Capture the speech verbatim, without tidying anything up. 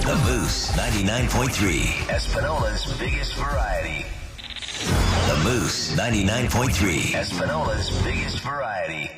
The Moose ninety-nine point three, Espanola's biggest variety. The Moose ninety-nine point three, Espanola's biggest variety.